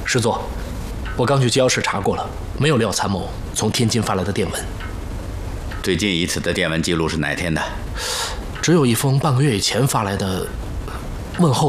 师座，我刚去机要室查过了，没有廖参谋从天津发来的电文。 最近一次的电文记录是哪天的？ 只有一封半个月以前发来的问候